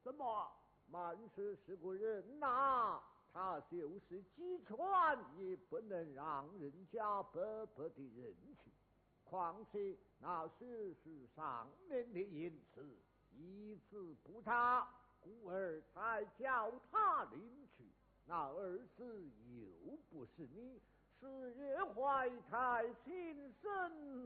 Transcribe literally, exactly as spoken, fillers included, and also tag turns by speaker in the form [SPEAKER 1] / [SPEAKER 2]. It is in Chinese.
[SPEAKER 1] 什么？
[SPEAKER 2] 满是是个人呐，他就是击拳，也不能让人家白白的认去。况且那是是上面的言辞，一字不差，故而才叫他领去。那儿子又不是你，是越怀太心深。